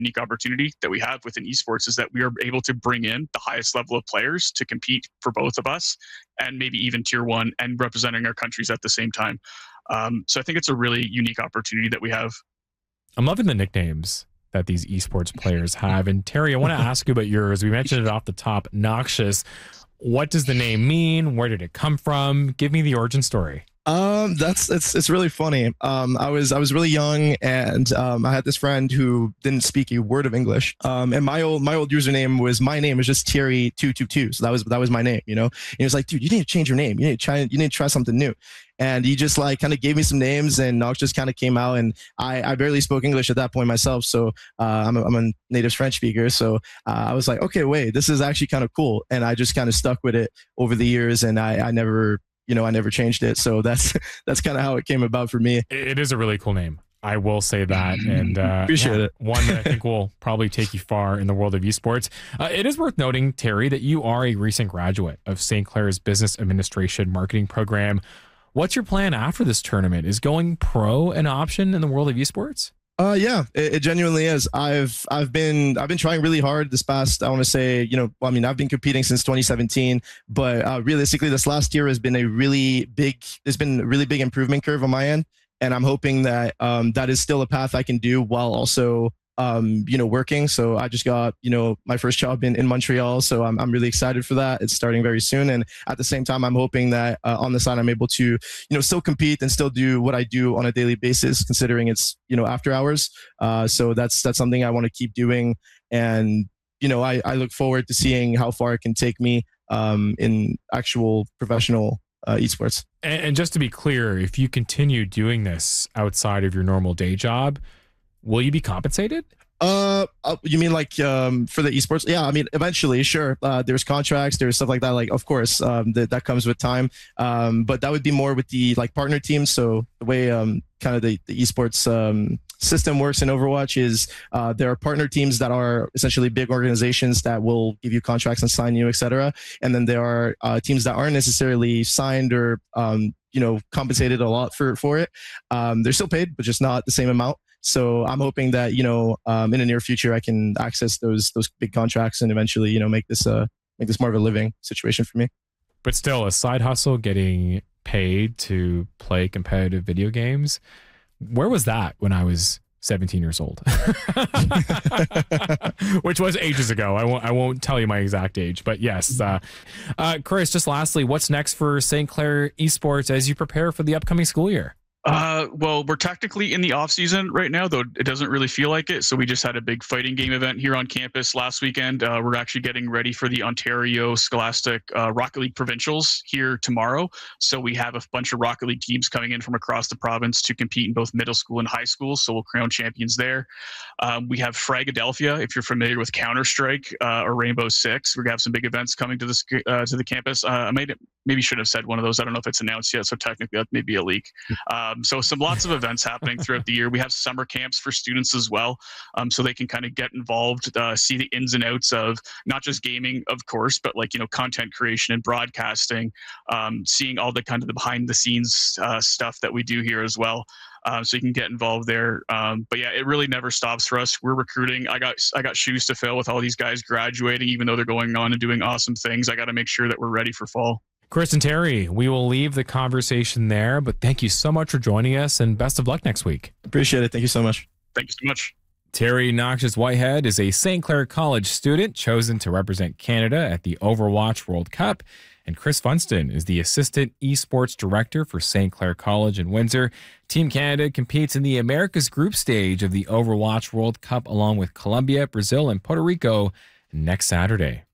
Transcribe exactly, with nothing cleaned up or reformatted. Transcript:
unique opportunity that we have within esports is that we are able to bring in the highest level of players to compete for both of us and maybe even tier one and representing our countries at the same time. Um, so I think it's a really unique opportunity that we have. I'm loving the nicknames that these esports players have. And Terry, I want to ask you about yours. We mentioned it off the top, Noxious. What does the name mean? Where did it come from? Give me the origin story. Um, that's it's it's really funny. Um, I was I was really young, and um, I had this friend who didn't speak a word of English. Um, and my old my old username was my name was just Thierry two two two. So that was that was my name, you know. And he was like, dude, you need to change your name. You need to try you need to try something new. And he just like kind of gave me some names, and Nox just kind of came out. And I, I barely spoke English at that point myself, so uh, I'm a, I'm a native French speaker. So uh, I was like, okay, wait, this is actually kind of cool. And I just kind of stuck with it over the years, and I I never. You know, I never changed it. So that's that's kind of how it came about for me. It is a really cool name. I will say that. And uh, appreciate yeah, it. One that I think will probably take you far in the world of esports. Uh, it is worth noting, Terry, that you are a recent graduate of Saint Clair's Business Administration Marketing Program. What's your plan after this tournament? Is going pro an option in the world of esports? Uh, yeah, it, it genuinely is. I've I've been I've been trying really hard this past. I want to say, you know, I mean, I've been competing since twenty seventeen, but uh, realistically, this last year has been a really big. There's been a really big improvement curve on my end, and I'm hoping that um, that is still a path I can do while also um, you know, working. So I just got, you know, my first job in, in Montreal. So I'm, I'm really excited for that. It's starting very soon. And at the same time, I'm hoping that uh, on the side, I'm able to, you know, still compete and still do what I do on a daily basis, considering it's, you know, after hours. Uh, so that's, that's something I want to keep doing. And, you know, I, I look forward to seeing how far it can take me um, in actual professional uh, esports. And, and just to be clear, if you continue doing this outside of your normal day job, will you be compensated? Uh, uh, you mean like um for the esports? Yeah, I mean eventually, sure. Uh, there's contracts, there's stuff like that. Like, of course, um, that that comes with time. Um, but that would be more with the like partner teams. So the way um kind of the, the esports um system works in Overwatch is uh there are partner teams that are essentially big organizations that will give you contracts and sign you, et cetera. And then there are uh, teams that aren't necessarily signed or um you know compensated a lot for for it. Um, they're still paid, but just not the same amount. So I'm hoping that, you know, um, in the near future, I can access those those big contracts and eventually, you know, make this uh make this more of a living situation for me. But still, a side hustle, getting paid to play competitive video games. Where was that when I was seventeen years old? Which was ages ago. I won't I won't tell you my exact age, but yes. Uh, uh, Chris, just lastly, what's next for Saint Clair Esports as you prepare for the upcoming school year? Uh, well, we're technically in the off season right now, though it doesn't really feel like it. So we just had a big fighting game event here on campus last weekend. Uh, we're actually getting ready for the Ontario Scholastic uh, Rocket League Provincials here tomorrow. So we have a bunch of Rocket League teams coming in from across the province to compete in both middle school and high school. So we'll crown champions there. Um, we have Fragadelphia, if you're familiar with Counter-Strike uh, or Rainbow Six. We're gonna have some big events coming to this uh, to the campus. Uh, I made it, maybe should have said one of those. I don't know if it's announced yet, so technically that may be a leak. Um, so some lots of events happening throughout the year. We have summer camps for students as well, um, so they can kind of get involved, uh, see the ins and outs of not just gaming, of course, but like, you know, content creation and broadcasting, um, seeing all the kind of the behind the scenes uh, stuff that we do here as well. Uh, so you can get involved there. Um, but yeah, it really never stops for us. We're recruiting. I got I got shoes to fill with all these guys graduating, even though they're going on and doing awesome things. I got to make sure that we're ready for fall. Chris and Terry, we will leave the conversation there, but thank you so much for joining us and best of luck next week. Appreciate it. Thank you so much. Thank you so much. Terry Noxious Whitehead is a Saint Clair College student chosen to represent Canada at the Overwatch World Cup. And Chris Funston is the Assistant Esports Director for Saint Clair College in Windsor. Team Canada competes in the Americas Group stage of the Overwatch World Cup along with Colombia, Brazil, and Puerto Rico next Saturday.